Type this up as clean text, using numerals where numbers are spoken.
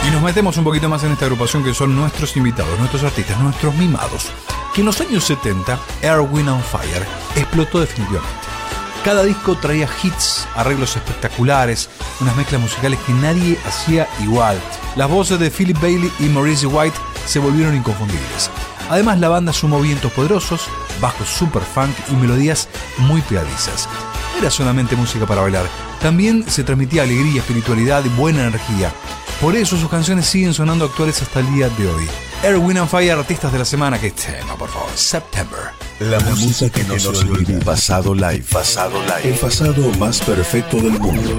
Y nos metemos un poquito más en esta agrupación que son nuestros invitados, nuestros artistas, nuestros mimados. Que en los años 70, Earth, Wind & Fire explotó definitivamente. Cada disco traía hits, arreglos espectaculares, unas mezclas musicales que nadie hacía igual. Las voces de Philip Bailey y Maurice White se volvieron inconfundibles. Además, la banda sumó vientos poderosos, bajos super funk y melodías muy pegadizas. No era solamente música para bailar, también se transmitía alegría, espiritualidad y buena energía. Por eso sus canciones siguen sonando actuales hasta el día de hoy. Earth, Wind & Fire, artistas de la semana. Que tema, por favor. September. La música que no se olvida. Pasado live. El pasado más perfecto del mundo.